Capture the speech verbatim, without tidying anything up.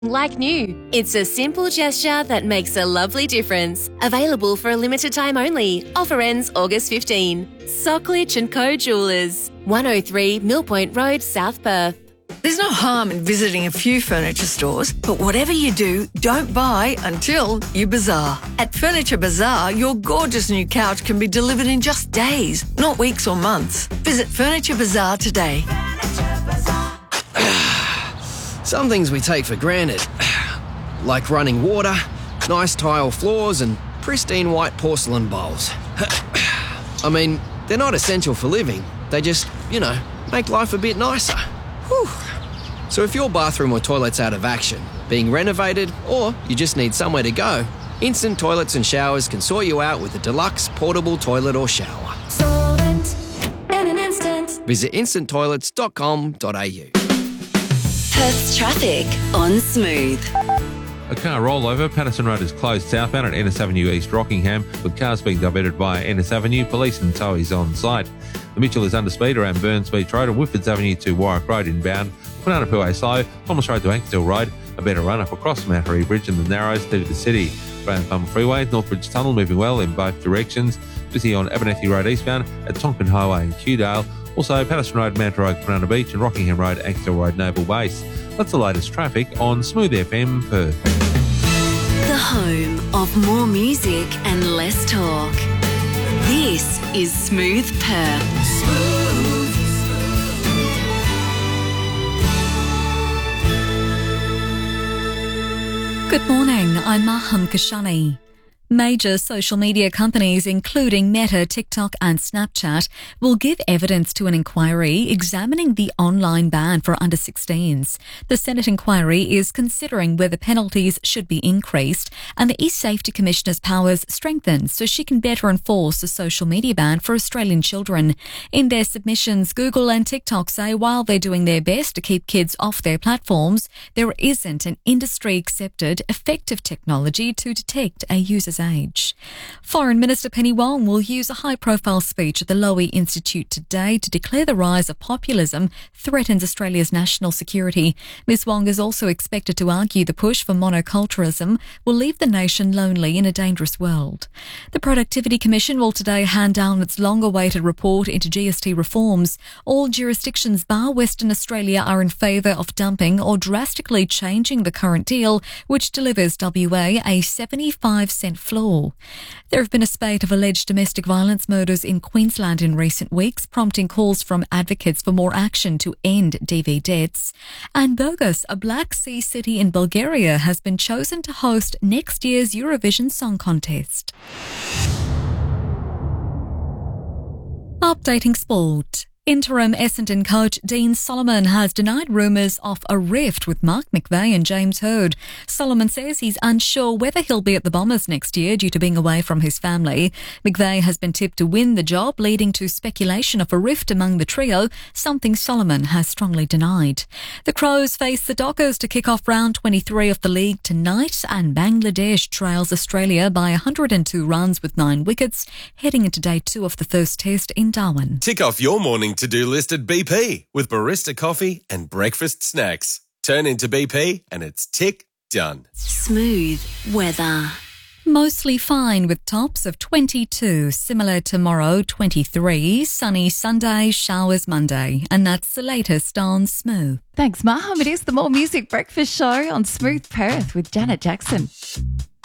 Like new. It's a simple gesture that makes a lovely difference. Available for a limited time only. Offer ends August fifteenth. Sockledge and Co Jewellers. one oh three Mill Point Road, South Perth. There's no harm in visiting a few furniture stores, but whatever you do, don't buy until you bazaar. At Furniture Bazaar, your gorgeous new couch can be delivered in just days, not weeks or months. Visit Furniture Bazaar today. Some things we take for granted, like running water, nice tile floors and pristine white porcelain bowls. I mean, they're not essential for living. They just, you know, make life a bit nicer. Whew. So if your bathroom or toilet's out of action, being renovated, or you just need somewhere to go, Instant Toilets and Showers can sort you out with a deluxe portable toilet or shower. Solvent in an instant. Visit instant toilets dot com dot a u. Perth's traffic on Smooth. A car rollover. Patterson Road is closed southbound at Ennis Avenue East Rockingham, with cars being diverted via Ennis Avenue. Police and towies on site. The Mitchell is under speed around Burns Beach Road and Whiffords Avenue to Warwick Road inbound. Punanapuay slow. Thomas Road to Ankersdale Road. A better run up across the Mattery Bridge and the Narrows through the city. Brown Thumb Freeway, Northbridge Tunnel moving well in both directions. Busy on Abernethy Road eastbound at Tonkin Highway and Kewdale. Also, Patterson Road, Mount Road, Punana Beach and Rockingham Road, Ankersdale Road, Naval Base. That's the latest traffic on Smooth F M Perth. The home of more music and less talk. This is Smooth Perth. Smooth. Good morning, I'm Maham Kashani. Major social media companies, including Meta, TikTok and Snapchat, will give evidence to an inquiry examining the online ban for under sixteens. The Senate inquiry is considering whether penalties should be increased and the E-Safety Commissioner's powers strengthened so she can better enforce a social media ban for Australian children. In their submissions, Google and TikTok say while they're doing their best to keep kids off their platforms, there isn't an industry-accepted, effective technology to detect a user's age. Foreign Minister Penny Wong will use a high-profile speech at the Lowy Institute today to declare the rise of populism threatens Australia's national security. Miz Wong is also expected to argue the push for monoculturalism will leave the nation lonely in a dangerous world. The Productivity Commission will today hand down its long-awaited report into G S T reforms. All jurisdictions bar Western Australia are in favour of dumping or drastically changing the current deal, which delivers W A a seventy-five cent floor. There have been a spate of alleged domestic violence murders in Queensland in recent weeks, prompting calls from advocates for more action to end D V deaths. And Burgas, a Black Sea city in Bulgaria, has been chosen to host next year's Eurovision Song Contest. Updating sport. Interim Essendon coach Dean Solomon has denied rumours of a rift with Mark McVeigh and James Hird. Solomon says he's unsure whether he'll be at the Bombers next year due to being away from his family. McVeigh has been tipped to win the job, leading to speculation of a rift among the trio, something Solomon has strongly denied. The Crows face the Dockers to kick off round twenty-three of the league tonight, and Bangladesh trails Australia by one hundred two runs with nine wickets, heading into day two of the first test in Darwin. Tick off your morning to-do list at B P with barista coffee and breakfast snacks. Turn into B P and it's tick done. Smooth weather. Mostly fine with tops of twenty-two, similar tomorrow twenty-three, sunny Sunday, showers Monday. And that's the latest on Smooth. Thanks, Maham. It is the More Music Breakfast Show on Smooth Perth with Janet Jackson.